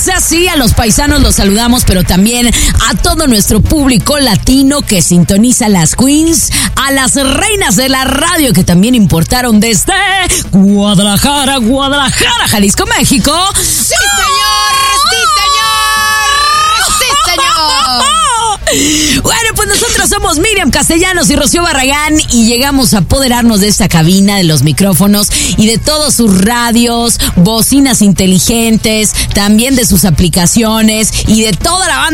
sea, sí, a los paisanos los saludamos, pero también a todo nuestro público latino que sintoniza las queens, a las reinas de la radio que también importaron desde Guadalajara, Jalisco, México. ¡Sí, señor! ¡Sí, señor! ¡Sí, señor! Bueno, pues nosotros somos Miriam Castellanos y Rocío Barragán y llegamos a apoderarnos de esta cabina, de los micrófonos y de todos sus radios, bocinas inteligentes, también de sus aplicaciones y de toda la banda